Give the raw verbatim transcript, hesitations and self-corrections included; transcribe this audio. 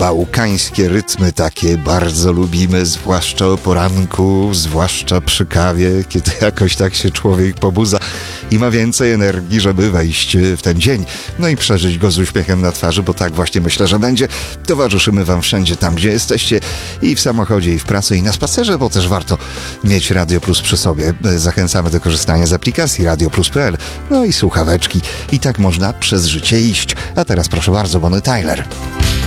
bałkańskie rytmy takie bardzo lubimy, zwłaszcza o poranku, zwłaszcza przy kawie, kiedy jakoś tak się człowiek pobudza i ma więcej energii, żeby wejść w ten dzień. No i przeżyć go z uśmiechem na twarzy, bo tak właśnie myślę, że będzie. Towarzyszymy wam wszędzie tam, gdzie jesteście, i w samochodzie, i w pracy, i na spacerze, bo też warto mieć Radio Plus przy sobie. Zachęcamy do korzystania z aplikacji radio plus kropka p l, no i słuchaweczki. I tak można przez życie iść. A teraz proszę bardzo, Bonnie Tyler.